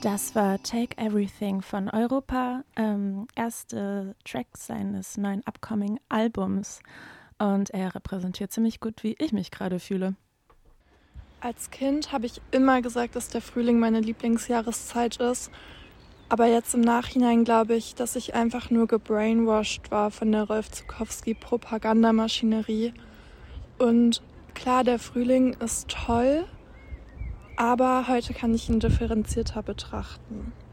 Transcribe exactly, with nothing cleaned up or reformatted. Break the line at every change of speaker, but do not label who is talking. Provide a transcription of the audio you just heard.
Das war Take Everything von Europa, ähm, erste Track seines neuen upcoming Albums. Und er repräsentiert ziemlich gut, wie ich mich gerade fühle.
Als Kind habe ich immer gesagt, dass der Frühling meine Lieblingsjahreszeit ist. Aber jetzt im Nachhinein glaube ich, dass ich einfach nur gebrainwashed war von der Rolf Zukowski-Propagandamaschinerie. Und klar, der Frühling ist toll, aber heute kann ich ihn differenzierter betrachten.